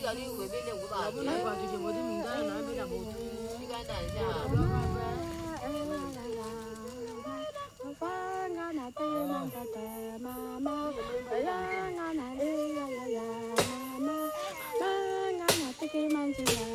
자리 왜 빌려 우다. 라분에 봐주지 뭐든 민다 나비라 뭐 시간 날자. Mama,